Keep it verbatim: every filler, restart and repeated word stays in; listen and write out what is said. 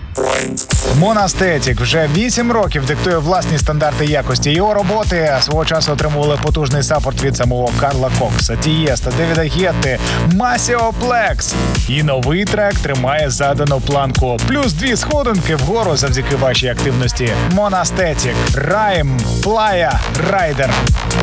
Монастетік вже вісім років диктує власні стандарти якості. Його роботи свого часу отримували потужний саппорт від самого Карла Кокса, Тієста, Девіда Гетти, Масіо Плекс. І новий трек тримає задану планку. Плюс дві сходинки вгору завдяки вашій активності. Монастетік, Райм, Плая, Райдер.